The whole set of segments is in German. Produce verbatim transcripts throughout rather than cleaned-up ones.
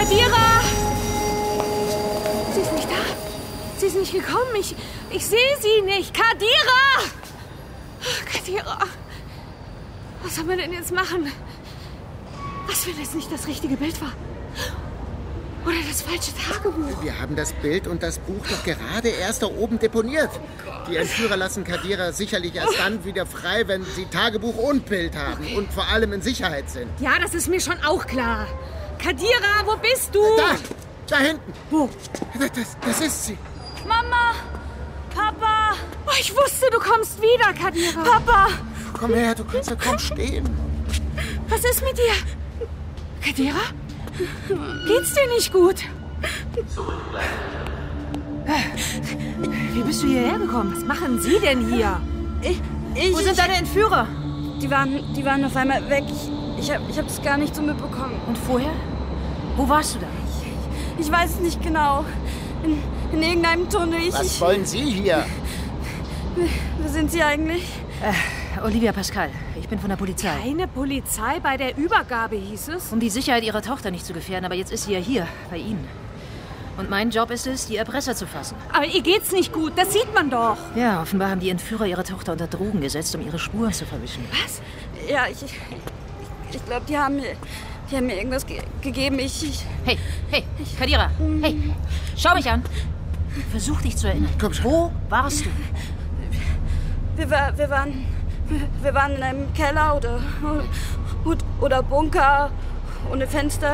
Kadira! Sie ist nicht da. Sie ist nicht gekommen. Ich, ich sehe sie nicht. Kadira! Kadira! Was sollen wir denn jetzt machen? Was, wenn es nicht das richtige Bild war? Oder das falsche Tagebuch? Wir haben das Bild und das Buch doch gerade erst da oben deponiert. Die Entführer lassen Kadira sicherlich erst dann wieder frei, wenn sie Tagebuch und Bild haben und vor allem in Sicherheit sind. Ja, das ist mir schon auch klar. Kadira, wo bist du? Da! Da hinten! Wo? Das, das, das ist sie. Mama! Papa! Oh, ich wusste, du kommst wieder, Kadira. Papa! Komm her, du kannst ja kaum stehen. Was ist mit dir? Kadira? Geht's dir nicht gut? Wie bist du hierher gekommen? Was machen Sie denn hier? Ich, ich, Wo sind deine Entführer? Die waren, die waren auf einmal weg. Ich, ich habe ich hab das gar nicht so mitbekommen. Und vorher? Wo warst du da? Ich, ich weiß es nicht genau. In, in irgendeinem Tunnel. Ich, Was ich, wollen Sie hier? Wer sind Sie eigentlich? Äh, Olivia Pascal. Ich bin von der Polizei. Keine Polizei bei der Übergabe, hieß es? Um die Sicherheit ihrer Tochter nicht zu gefährden, aber jetzt ist sie ja hier, bei Ihnen. Und mein Job ist es, die Erpresser zu fassen. Aber ihr geht's nicht gut, das sieht man doch. Ja, offenbar haben die Entführer ihre Tochter unter Drogen gesetzt, um ihre Spuren zu verwischen. Was? Ja, ich, ich, ich glaube, die haben mir, die haben mir irgendwas ge gegeben. Ich, ich... Hey, hey, Kadira, hey, schau mich an. Versuch dich zu erinnern. Komm schon. Wo warst du? Wir, war, wir waren... Wir waren in einem Keller oder, oder Bunker ohne Fenster.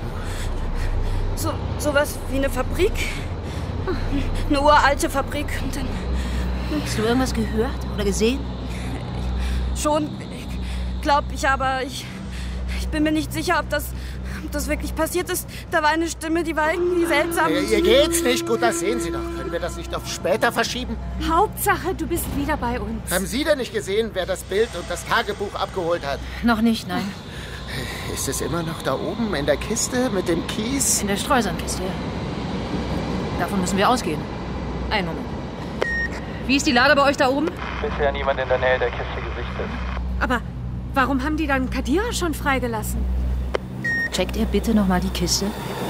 So sowas wie eine Fabrik. Eine uralte Fabrik. Und dann Hast du irgendwas gehört oder gesehen? schon, glaube ich, aber ich, ich bin mir nicht sicher, ob das, ob das wirklich passiert ist. Da war eine Stimme, die war irgendwie seltsam. Ihr, ihr geht's nicht gut, das sehen Sie doch. Können wir das nicht auf später verschieben? Hauptsache, du bist wieder bei uns. Haben Sie denn nicht gesehen, wer das Bild und das Tagebuch abgeholt hat? Noch nicht, nein. Ist es immer noch da oben in der Kiste mit dem Kies? In der Streusandkiste, ja. Davon müssen wir ausgehen. Einen Moment. Wie ist die Lage bei euch da oben? Bisher niemand in der Nähe der Kiste gesichtet. Aber warum haben die dann Kadira schon freigelassen? Checkt ihr bitte nochmal die Kiste?